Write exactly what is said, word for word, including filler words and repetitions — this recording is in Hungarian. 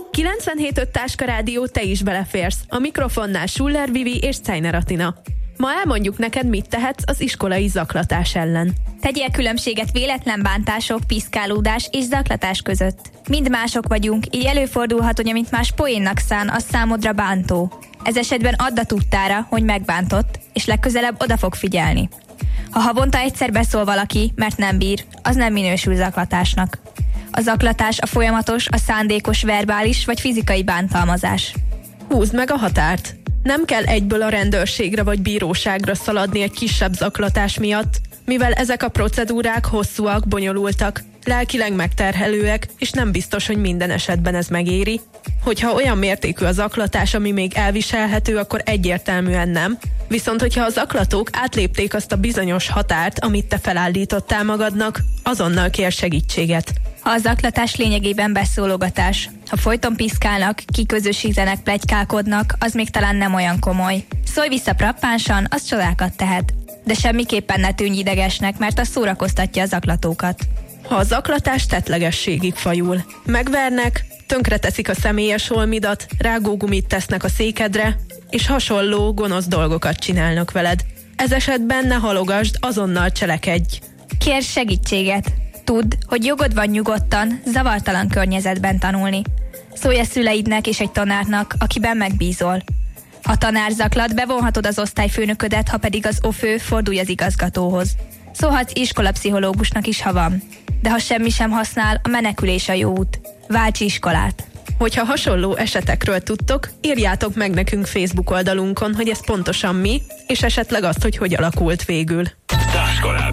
kilencvenhét öt Táska Rádió, te is beleférsz. A mikrofonnál Schuller Vivi és Czajner Atina. Ma elmondjuk neked, mit tehetsz az iskolai zaklatás ellen. Tegyél különbséget véletlen bántások, piszkálódás és zaklatás között. Mind mások vagyunk, így előfordulhat, hogy amit más poénnak szán, az számodra bántó. Ez esetben add a tudtára, hogy megbántott, és legközelebb oda fog figyelni. Ha havonta egyszer beszól valaki, mert nem bír, az nem minősül zaklatásnak. A zaklatás a folyamatos, a szándékos verbális vagy fizikai bántalmazás. Húzd meg a határt. Nem kell egyből a rendőrségre vagy bíróságra szaladni egy kisebb zaklatás miatt, mivel ezek a procedúrák hosszúak, bonyolultak, lelkileg megterhelőek, és nem biztos, hogy minden esetben ez megéri. Hogyha olyan mértékű a zaklatás, ami még elviselhető, akkor egyértelműen nem. Viszont hogyha a zaklatók átlépték azt a bizonyos határt, amit te felállítottál magadnak, azonnal kér segítséget. Ha a zaklatás lényegében beszólogatás, ha folyton piszkálnak, kiközösítenek, pletykálkodnak, az még talán nem olyan komoly. Szólj vissza frappánsan, az csodákat tehet. De semmiképpen ne tűnj idegesnek, mert az szórakoztatja a zaklatókat. Ha a zaklatás tettlegességig fajul, megvernek, tönkreteszik a személyes holmidat, rágógumit tesznek a székedre, és hasonló gonosz dolgokat csinálnak veled. Ez esetben ne halogasd, azonnal cselekedj. Kérj segítséget. Tudd, hogy jogod van nyugodtan, zavartalan környezetben tanulni. Szólj a szüleidnek és egy tanárnak, akiben megbízol. Ha tanár zaklat, bevonhatod az osztályfőnöködet, ha pedig az ofő, fordulj az igazgatóhoz. Szólhatsz iskolapszichológusnak is, ha van. De ha semmi sem használ, a menekülés a jó út. Válts iskolát! Hogyha hasonló esetekről tudtok, írjátok meg nekünk Facebook oldalunkon, hogy ez pontosan mi, és esetleg azt, hogy hogy alakult végül.